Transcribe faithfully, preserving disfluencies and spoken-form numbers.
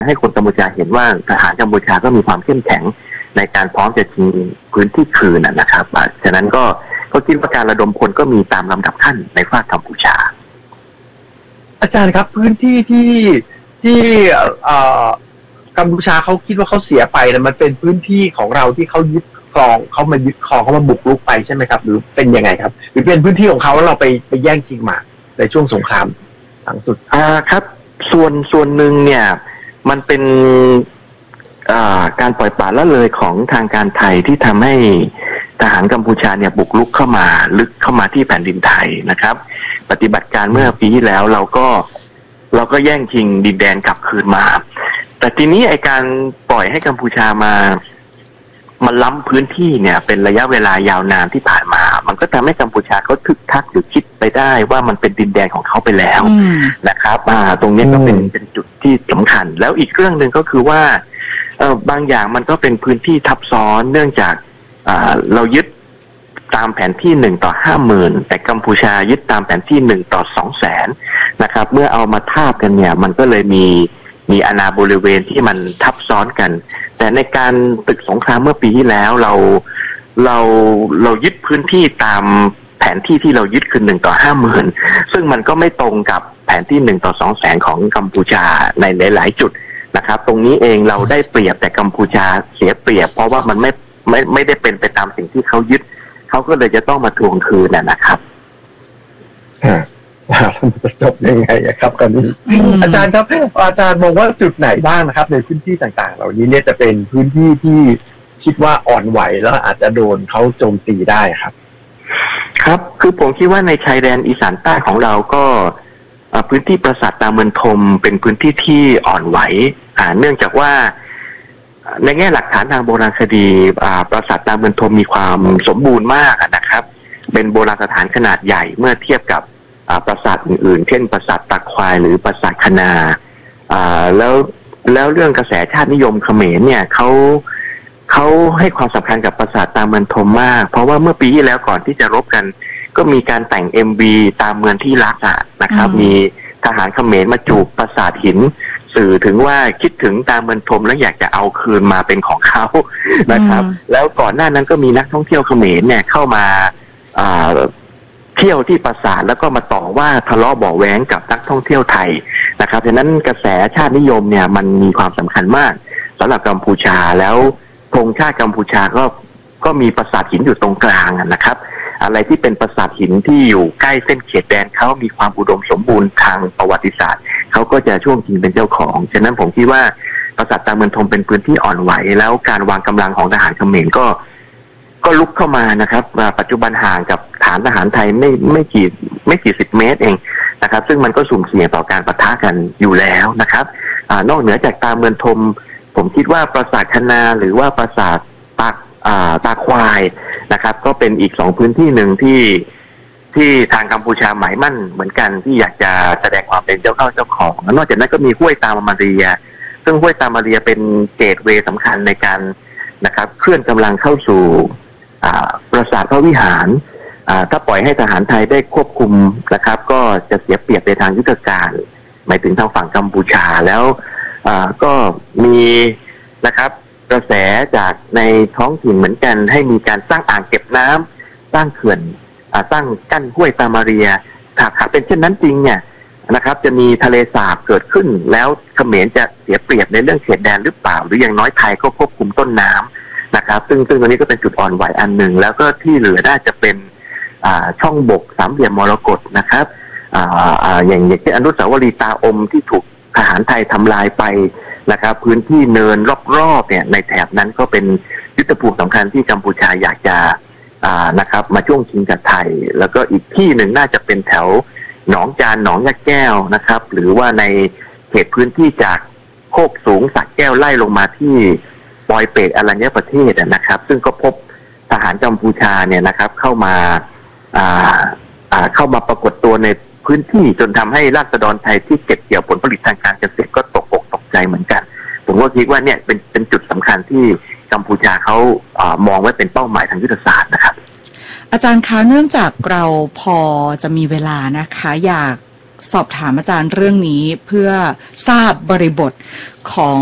ให้คนกัมพูชาเห็นว่าทหารกัมพูชาก็มีความเข้มแข็งในการพร้อมจะชิงพื้นที่คืนนะครับฉะนั้นก็ก็คิดว่าการระดมพลก็มีตามลำดับขั้นในภาคกัมพูชาอาจารย์ครับพื้นที่ที่ที่กัมพูชาเขาคิดว่าเขาเสียไปนะมันเป็นพื้นที่ของเราที่เขายึดครองเขามายึดครองเขามาบุกรุกไปใช่ไหมครับหรือเป็นยังไงครับหรือเป็นพื้นที่ของเขาแล้วเราไปไปแย่งชิงมาในช่วงสงครามหลังสุดอ่าครับส่วนส่วนหนึ่งเนี่ยมันเป็นอ่าการปล่อยปละละเลยของทางการไทยที่ทำให้ทหารกัมพูชาเนี่ยบุกรุกเข้ามาลึกเข้ามาที่แผ่นดินไทยนะครับปฏิบัติการเมื่อปีที่แล้วเราก็เราก็แย่งชิงดินแดนกลับคืนมาแต่ทีนี้ไอการปล่อยให้กัมพูชามามันล้ำพื้นที่เนี่ยเป็นระยะเวลายาวนานที่ผ่านมามันก็ทำให้กัมพูชาเขาทึกทักหรือคิดไปได้ว่ามันเป็นดินแดนของเขาไปแล้วนะครับอ่าตรงนี้ก็เป็นเป็นจุดที่สำคัญแล้วอีกเรื่องหนึ่งก็คือว่าเออบางอย่างมันก็เป็นพื้นที่ทับซ้อนเนื่องจากอ่าเรายึดตามแผนที่หนึ่งต่อห้าหมื่นแต่กัมพูชายึดตามแผนที่หนึ่งต่อสองแสนนะครับเมื่อเอามาทาบกันเนี่ยมันก็เลยมีมีอาณาบริเวณที่มันทับซ้อนกันแต่ในการตึกสงครามเมื่อปีที่แล้วเราเราเรายึดพื้นที่ตามแผนที่ที่เรายึดคือหนึ่งต่อห้าหมื่นซึ่งมันก็ไม่ตรงกับแผนที่หนึ่งต่อสองแสนของกัมพูชาในหลายๆจุดนะครับตรงนี้เองเราได้เปรียบแต่กัมพูชาเสียเปรียบเพราะว่ามันไม่ไม่ไม่ได้เป็นไปตามสิ่งที่เขายึดเขาก็เลยจะต้องมาทวงคืนนะครับจะจบยังไงครับตอนนี้อาจารย์ครับอาจารย์มองว่าจุดไหนบ้างนะครับในพื้นที่ต่างๆเหล่านี้เนี่ยจะเป็นพื้นที่ที่คิดว่าอ่อนไหวแล้วอาจจะโดนเขาโจมตีได้ครับครับคือผมคิดว่าในชายแดนอีสานใต้ของเราก็พื้นที่ปราสาทตาเมืองธมเป็นพื้นที่ที่อ่อนไหวเนื่องจากว่าในแง่หลักฐานทางโบราณคดีปราสาทตาเมืองธมมีความสมบูรณ์มากนะครับเป็นโบราณสถานขนาดใหญ่เมื่อเทียบกับปราสาทอื่นๆเช่นปราสาทตาควายหรือปราสาทคณาแล้วแล้วเรื่องกระแสชาตินิยมเขมรเนี่ยเขาเขาให้ความสำคัญกับปราสาทตาเมืองธมมากเพราะว่าเมื่อปีที่แล้วก่อนที่จะรบกันก็มีการแต่ง เอ็ม วี ตามเมืองที่รักนะครับมีทหารเขมรมาจูบปราสาทหินสื่อถึงว่าคิดถึงตาเมืองธมแล้วอยากจะเอาคืนมาเป็นของเขานะครับแล้วก่อนหน้านั้นก็มีนักท่องเที่ยวเขมรเนี่ยเข้ามาเที่ยวที่ปราสาทแล้วก็มาต่อว่าทะเลาะเบาะแว้งกับนักท่องเที่ยวไทยนะครับฉะนั้นกระแสชาตินิยมเนี่ยมันมีความสำคัญมากสำหรับกัมพูชาแล้วธงชาติกัมพูชาก็ก็มีปราสาทหินอยู่ตรงกลางนะครับอะไรที่เป็นปราสาทหินที่อยู่ใกล้เส้นเขตแดนเขามีความอุดมสมบูรณ์ทางประวัติศาสตร์เขาก็จะช่วงชิงเป็นเจ้าของฉะนั้นผมคิดว่าปราสาทตาเมืองธมเป็นพื้นที่อ่อนไหวแล้วการวางกำลังของทหารเขมรก็ก็ลุกเข้ามานะครับปัจจุบันห่างกับฐานทหารไทยไม่ไม่กี่ไม่กี่สิบเมตรเองนะครับซึ่งมันก็สุ่มเสี่ยงต่อการปะทะกันอยู่แล้วนะครับอ่านอกเหนือจากตาเมืองธมผมคิดว่าปราสาทคณาหรือว่าปราสาทตาอ่าตาควายนะครับก็เป็นอีกสองพื้นที่หนึ่งที่ที่ทางกัมพูชาหมายมั่นเหมือนกันที่อยากจะแสดงความเป็นเจ้าเข้าเจ้าของนอกจากนั้นก็มีห้วยตามาเรียซึ่งห้วยตามาเรียเป็นเกตเวย์สำคัญในการนะครับเคลื่อนกำลังเข้าสู่ปราสาทพระวิหารถ้าปล่อยให้ทหารไทยได้ควบคุมนะครับก็จะเสียเปรียบในทางยุทธการหมายถึงทางฝั่งกัมพูชาแล้วก็มีนะครับกระแสจากในท้องถิ่นเหมือนกันให้มีการสร้างอ่างเก็บน้ำสร้างเขื่อนสร้างกั้นห้วยตามาเรียถ้าหากเป็นเช่นนั้นจริงเนี่ยนะครับจะมีทะเลสาบเกิดขึ้นแล้วเขมรจะเสียเปรียบในเรื่องเขตแดนหรือเปล่าหรืออย่างน้อยไทยก็ควบคุมต้นน้ำนะครับซึ่งซึ่งตรงนี้ก็เป็นจุดอ่อนไหวอันหนึ่งแล้วก็ที่เหลือน่าจะเป็นช่องบกสามเหลี่ยมมรกตนะครับอย่างอย่างเช่นอนุสาวรีย์ตาอมที่ถูกทหารไทยทำลายไปนะครับพื้นที่เนินรอบๆเนี่ยในแถบนั้นก็เป็นยุทธภูมิสำคัญที่กัมพูชาอยากจะนะครับมาช่วงชิงกับไทยแล้วก็อีกที่หนึ่งน่าจะเป็นแถวหนองจานหนองยะแก้วนะครับหรือว่าในเขตพื้นที่จากโคกสูงสักแก้วไล่ลงมาที่ปอยเปตอรัญญประเทศนะครับซึ่งก็พบทหารกัมพูชาเนี่ยนะครับเข้ามาเข้ามาปรากฏตัวในพื้นที่จนทำให้ราษฎรไทยที่เก็บเกี่ยวผลผลิตทางการเกษตรก็ตกอกตกใจเหมือนกันผมก็คิดว่าเนี่ยเป็นเป็นจุดสำคัญที่กัมพูชาเขามองไว้เป็นเป้าหมายทางยุทธศาสตร์นะครับอาจารย์คะเนื่องจากเราพอจะมีเวลานะคะอยากสอบถามอาจารย์เรื่องนี้เพื่อทราบบริบทของ